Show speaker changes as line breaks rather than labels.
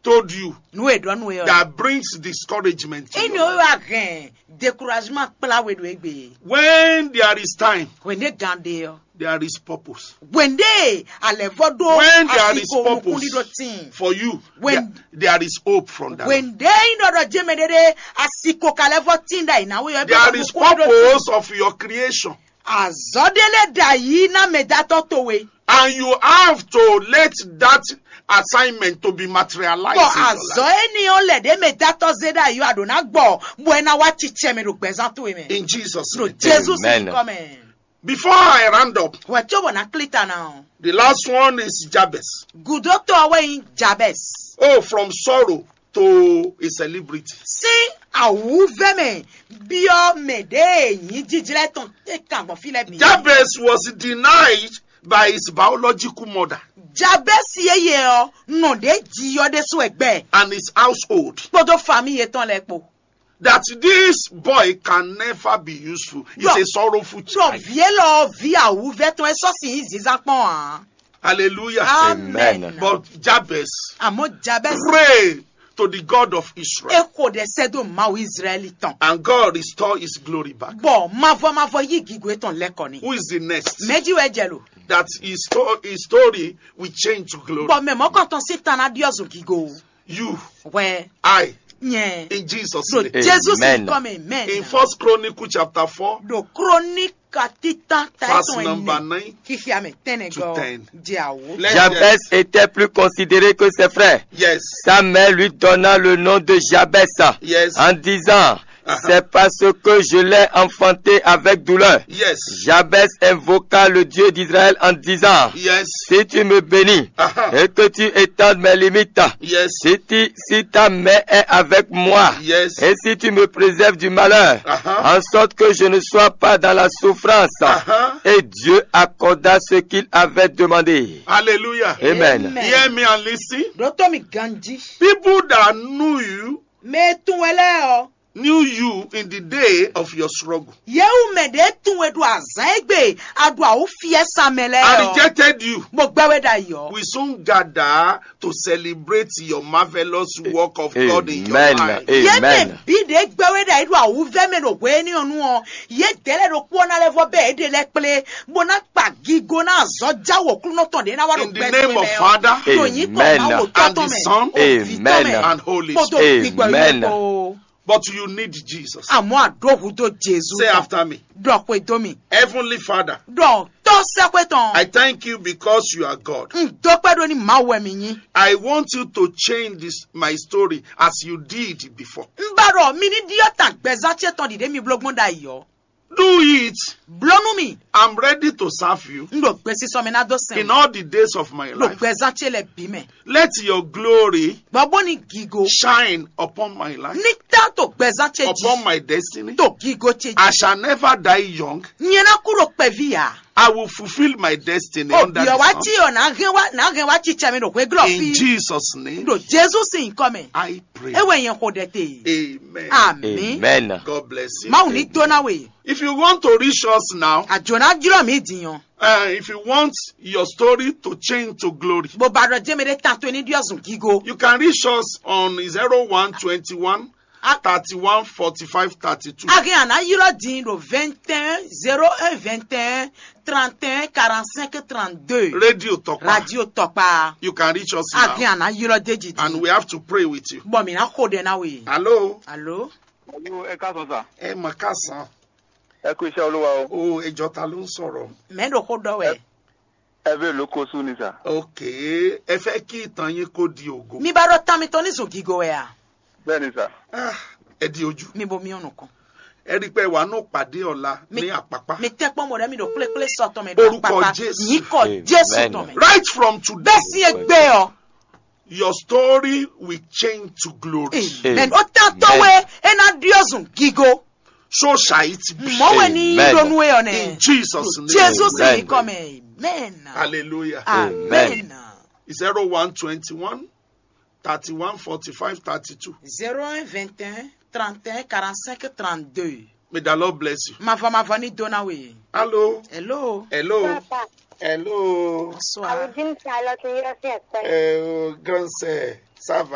told you
Nous doit nous
that brings discouragement to
et
your
nous
life.
a rien découragement plawe do egbe.
When there is time,
When they gande
there is purpose.
when they alevodo
When there is
asiko
purpose
nukulido tin.
for you,
When-
there is hope from that.
When they in order jemedede asiko kalevo tinda ina we
There is purpose of your creation.
azodele dayi na medato towe.
And you have to let that assignment to be materialized
Bo
in your
azo
life.
eni on le de medato zeda yu adona gbo buena wa chiche me do gbezan to me.
In Jesus'
No
name.
Jesus
Amen.
is coming.
Before I round up,
We chobo na klita now.
the last one is Jabez.
Good doctor away in Jabez.
Oh, from sorrow to a celebrity.
Si awu veme bio mede yin jijile ton te kan bo file bi.
Jabez was denied by his biological mother
Jabez yeye o no de ji yo de so egbe.
and his household
Podo famille ton lepo.
that this boy can never be useful. He's
No.
a sorrowful
So
child.
vie lo vi awu ve ton so si zizan pon an.
Hallelujah.
Amen.
But Jabez
Amo Jabez
prayed to the God of Israel,
eko de sedo ma o Israeli ton.
and God restored his glory back.
Bo mavo yi gigwe ton leko ni.
Who is the next?
Meji we jelo.
That his story will change to glory.
Bo me mo kan ton sitan na dios gigo.
You,
We
I,
nye.
in Jesus'
So
name.
Jesus is
Amen.
coming. Amen.
In 1 Chronicles chapter 4,
Do kronika tita
verse
ta
number 9.
Kiki ame tenego
to 10.
diawo.
Let's
Jabez était plus considéré que ses frères.
Yes,
Sa mère lui donna le nom de Jabez
yes,
en disant, c'est parce que je l'ai enfanté avec douleur.
yes,
Jabez invoqua le Dieu d'Israël en disant,
yes,
si tu me bénis et que tu étendes mes limites,
yes,
si ta main est avec moi,
yes.
et si tu me préserves du malheur, en sorte que je ne sois pas dans la souffrance, et Dieu accorda ce qu'il avait demandé.
Hallelujah.
Amen.
Hear me and listen.
Doto mi ganji.
People that knew you
Me tunwele o.
knew you in the day of your struggle
Ye u me de tunwe do azan egbe. Adu a u fie samele
and
o.
rejected you.
Mo gbewe da yo.
We soon gather to celebrate your marvelous work of God in your
Amen.
life.
Ye me
Amen.
bi de gbewe da idu a u ve me no gwe ni onu o. Ye dele do po na levo be de le ple. Mo na pa gigo na zo jawo kru no ton de na wa do
In the
gbe
name
tu
of
me o.
Father
So yin ko
Amen.
ma wo
and
toto
the
me.
Son
Amen.
and Holy
Podo
Spirit.
gbigbo
Amen.
ilepo.
But you need Jesus.
Àmọ́ àdóhùn tó Jésù.
Say after me.
Dọ̀pẹ́ domi.
Heavenly Father,
Dọ̀ tó sẹ́pẹ́ tán.
I thank you because you are God.
Dọ́pẹ́ ló ní màá wẹ̀ mí yín.
I want you to change my story as you did before.
Ń bàrọ̀ mi ní díọ̀tà gbẹ̀zá tí tán dìde mi blọ́gbọ́n dà yọ.
Do it.
Blọ́nú mi.
I'm ready to serve you
Ń lò gbé sísọ mi náà dọ́sẹ̀.
in all the days of my
Lò
life.
gbẹ̀zá tí lẹ̀ bí mẹ́.
Let your glory
Gbọ́gbọ́n ní gígo.
shine upon my life,
Ní tá tó gbẹ̀zá tí
upon
jí.
my destiny.
Tó gígo tí
I
jí.
shall never die young.
Nyẹ́ náà kúrò pẹ̀ bí yà.
I will fulfill my destiny under
Òbí ọ̀wá
the
tí
sun.
ọ̀ náà gẹ̀ wá chichẹ́ mi lò pé gílọ̀
In
fi.
Jesus' name,
Lò Jésù sì ń kọ́ mi.
I pray.
Ewé yẹn kò dẹ̀ tè.
Amen.
Àmín.
Amen.
God bless you.
Máa ò ní dóná wèé.
If you want to reach us now,
Àjọ̀nà jírọ̀ mi dìyàn.
if you want your story to change to glory,
Bó bá rọ̀ jẹ́mẹ̀rẹ̀ tán tó ní díọ̀sùn gígo.
you can reach us on 0121 31 45 32.
Agé àná yírọ̀ dín lò 21 01 21 31 45 32.
Radio Topa.
Radio Tọ́pa.
You can reach us
Agé
now.
àná yírọ̀ déjì
And
dín.
we have to pray with you.
Bọ̀ mi náà kò dé náà wèé.
Hello.
Àló.
Ẹ káàsán sà.
Ẹ mà kásán.
Ẹ kú iṣẹ́ olúwa o.
O ẹjọ́ ta ló ń sọ̀rọ̀.
Mẹ́ndò kò dọ̀wẹ̀.
Ẹ bẹ́ẹ̀ ló kó sùn ni sà.
Okay. Ẹ fẹ́ kí ìtàn yín kó di ògo.
Mi bá rọ̀ tán mi tán ní sùn gígo ẹ̀ à.
Bẹ́ẹ̀ ni sà.
Ẹ di ojú.
Mi bo mi ọ̀nà kan.
Ẹ rí i pé wà náà pàdé ọ̀la ní àpápá.
Mi tẹ́ pọ́n mọ̀ rẹ̀ mi dò pélépélé sọ̀tọ̀ mi dò
Orúkọ
àpapà.
Jésù.
Yìí kọ̀ Jésù tọ̀ mi.
Right from today,
Bẹ́ẹ̀ sì ẹ gbé ọ.
your story will change to glory.
Amen. Ó tán tọ́wé ẹ̀ náà díọ̀sùn gígo.
So shall it be.
Mọ̀wé ní
Amen.
ìdónú ẹ̀ ọ̀nà.
In Jesus' name.
Jésù sì
Amen.
ní kọ́ mi. Amen.
Hallelujah.
Amen.
0121 31 45 32.
01 21 31 45 32.
May the Lord bless you.
Mava ní dóná wèé.
Hello.
Hello.
Hello.
Papa,
Hello.
Bonsoir.
I will give Charlotte your
Grand sir. Ça va?